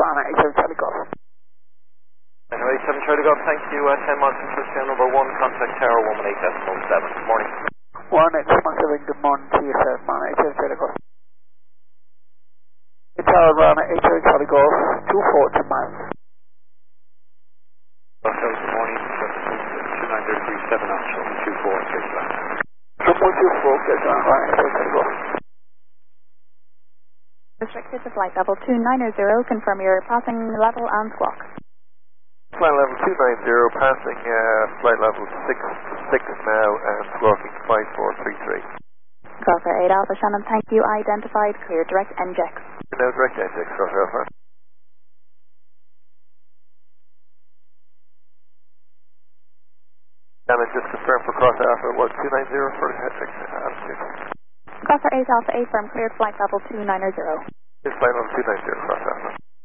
Rana 87 Charlie Golf. Anyway, 7 Charlie Golf, thank you. 10 miles from touchdown number 1, contact Tower 118.7. Good morning. 187, good morning to yourself, Rana 87 Charlie Golf. Tower Rana 87 Charlie Golf, 240 miles. Good morning, 29037 actual, 24 224, get on Rana 87 Charlie Golf. Restricted to flight level 290, confirm your passing level and squawk. Flight level 290, passing flight level 66 now and squawking 5433. Crosshair 8 Alpha Shannon, thank you. Identified, clear direct NJEX. Now direct NJEX, Crosshair Alpha. And it's just confirmed for Crosshair Alpha, what, 290 for altitude? Crosshair 8 Alpha 8 firm, cleared flight level 290. Here's flight level 290, Crosshair.